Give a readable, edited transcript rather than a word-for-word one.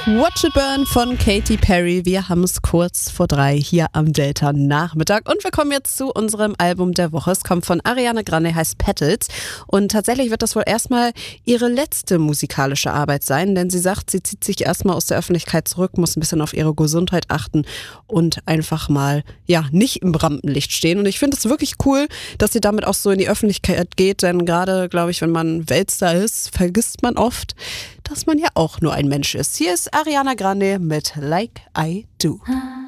Watch It Burn von Katy Perry. Wir haben es kurz vor 3 hier am Delta Nachmittag und wir kommen jetzt zu unserem Album der Woche. Es kommt von Ariana Grande, heißt Petals und tatsächlich wird das wohl erstmal ihre letzte musikalische Arbeit sein, denn sie sagt, sie zieht sich erstmal aus der Öffentlichkeit zurück, muss ein bisschen auf ihre Gesundheit achten und einfach mal, nicht im Rampenlicht stehen. Und ich finde es wirklich cool, dass sie damit auch so in die Öffentlichkeit geht, denn gerade, glaube ich, wenn man Weltstar ist, vergisst man oft, dass man ja auch nur ein Mensch ist. Hier ist Ariana Grande mit Like I Do.